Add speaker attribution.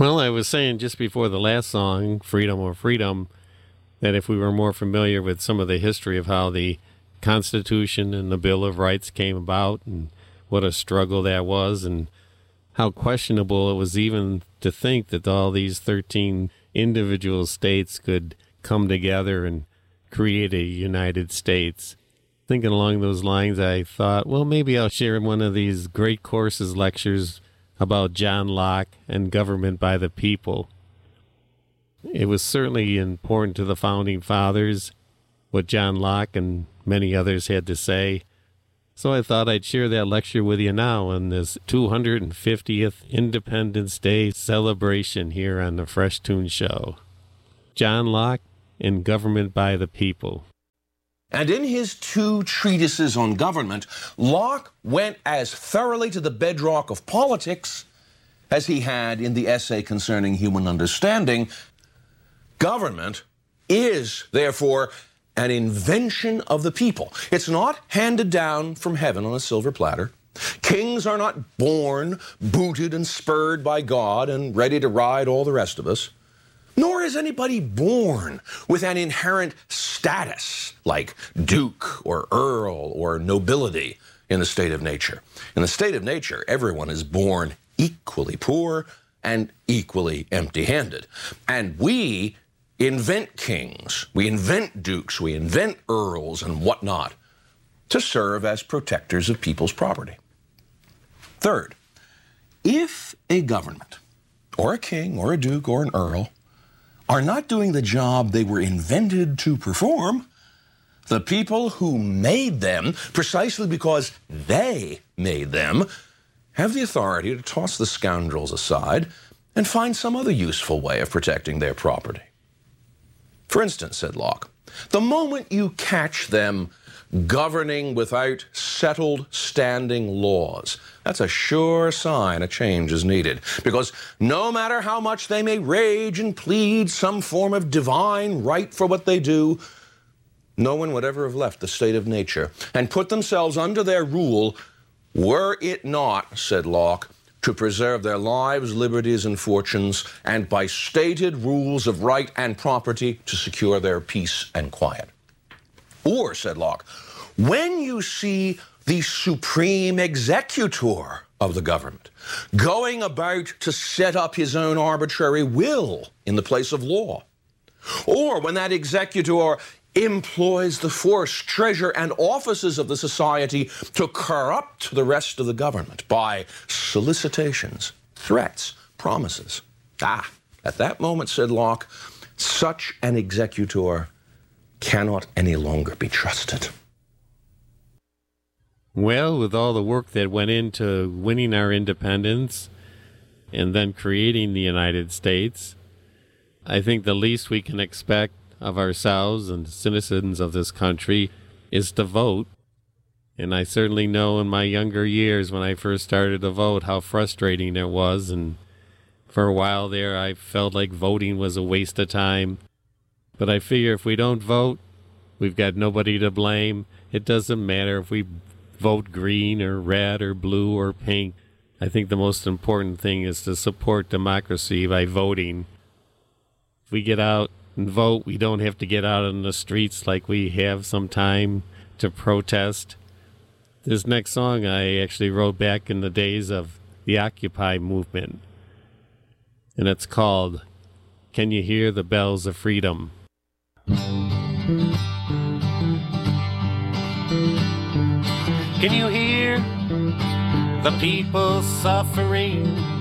Speaker 1: Well, I was saying just before the last song, Freedom or Freedom, that if we were more familiar with some of the history of how the Constitution and the Bill of Rights came about and what a struggle that was and how questionable it was even to think that all these 13 individual states could come together and create a United States. Thinking along those lines, I thought, well, maybe I'll share one of these great courses lectures about John Locke and government by the people. It was certainly important to the Founding Fathers what John Locke and many others had to say. So I thought I'd share that lecture with you now on this 250th Independence Day celebration here on the Fresh Tune Show. John Locke and Government by the People.
Speaker 2: And in his 2 treatises on government, Locke went as thoroughly to the bedrock of politics as he had in the essay concerning human understanding. Government is, therefore, an invention of the people. It's not handed down from heaven on a silver platter. Kings are not born, booted and spurred by God and ready to ride all the rest of us. Nor is anybody born with an inherent status like duke or earl or nobility in the state of nature. In the state of nature, everyone is born equally poor and equally empty-handed. And we invent kings, we invent dukes, we invent earls and whatnot to serve as protectors of people's property. Third, if a government, or a king, or a duke, or an earl, are not doing the job they were invented to perform, the people who made them, precisely because they made them, have the authority to toss the scoundrels aside and find some other useful way of protecting their property. For instance, said Locke, the moment you catch them governing without settled standing laws, that's a sure sign a change is needed. Because no matter how much they may rage and plead some form of divine right for what they do, no one would ever have left the state of nature and put themselves under their rule were it not, said Locke, to preserve their lives, liberties, and fortunes, and by stated rules of right and property to secure their peace and quiet. Or, said Locke, when you see the supreme executor of the government going about to set up his own arbitrary will in the place of law, or when that executor employs the force, treasure, and offices of the society to corrupt the rest of the government by solicitations, threats, promises. At that moment, said Locke, such an executor cannot any longer be trusted.
Speaker 1: Well, with all the work that went into winning our independence and then creating the United States, I think the least we can expect of ourselves and citizens of this country is to vote. And I certainly know in my younger years when I first started to vote how frustrating it was. And for a while there, I felt like voting was a waste of time. But I figure if we don't vote, we've got nobody to blame. It doesn't matter if we vote green or red or blue or pink. I think the most important thing is to support democracy by voting. If we get out and vote, we don't have to get out on the streets like we have some time to protest. This next song I actually wrote back in the days of the Occupy movement. And it's called, Can You Hear the Bells of Freedom? Can you hear the people suffering?